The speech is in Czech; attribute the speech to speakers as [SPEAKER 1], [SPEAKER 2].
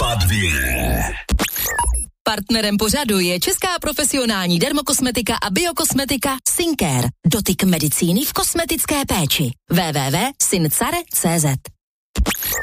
[SPEAKER 1] 2.
[SPEAKER 2] Partnerem pořadu je česká profesionální dermokosmetika a biokosmetika Syncare. Dotyk medicíny v kosmetické péči. www.syncare.cz